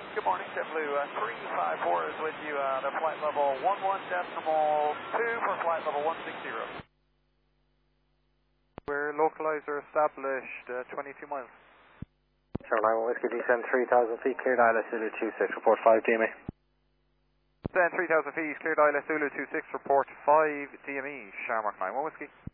Good morning, JetBlue 354 is with you at flight level 11.2 for flight level 160. We're localizer established 22 miles. Sure, 9 Whiskey descend 3,000 feet, cleared ILS Zulu 26, report 5 DME. Descend 3,000 feet, cleared ILS Zulu 26, report 5 DME, Shamrock 9 Whiskey.